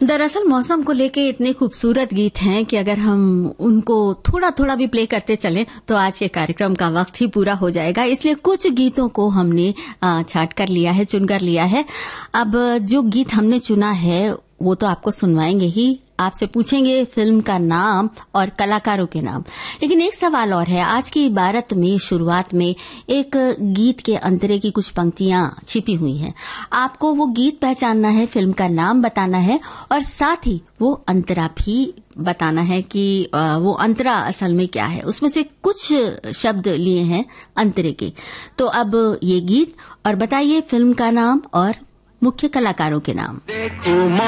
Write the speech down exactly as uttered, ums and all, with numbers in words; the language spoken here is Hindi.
दरअसल मौसम को लेके इतने खूबसूरत गीत हैं कि अगर हम उनको थोड़ा थोड़ा भी प्ले करते चलें तो आज के कार्यक्रम का वक्त ही पूरा हो जाएगा। इसलिए कुछ गीतों को हमने छांट कर लिया है, चुन कर लिया है। अब जो गीत हमने चुना है वो तो आपको सुनवाएंगे ही, आपसे पूछेंगे फिल्म का नाम और कलाकारों के नाम। लेकिन एक सवाल और है, आज की इबारत में शुरुआत में एक गीत के अंतरे की कुछ पंक्तियां छिपी हुई हैं। आपको वो गीत पहचानना है, फिल्म का नाम बताना है और साथ ही वो अंतरा भी बताना है कि वो अंतरा असल में क्या है। उसमें से कुछ शब्द लिए हैं अंतरे के। तो अब ये गीत और बताइए फिल्म का नाम और मुख्य कलाकारों के नाम।